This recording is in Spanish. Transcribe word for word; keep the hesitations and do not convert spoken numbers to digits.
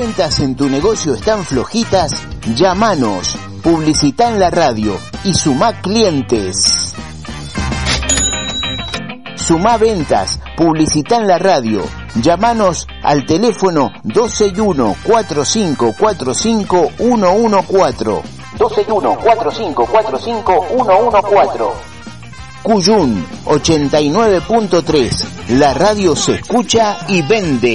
Ventas en tu negocio están flojitas, llámanos, publicita en la radio y sumá clientes. Sumá ventas, publicita en la radio. Llámanos al teléfono dos seis uno, cuatro cinco cuatro cinco, uno uno cuatro. dos seis uno, cuatro cinco cuatro cinco, uno uno cuatro. Cuyún ochenta y nueve punto tres. La radio se escucha y vende.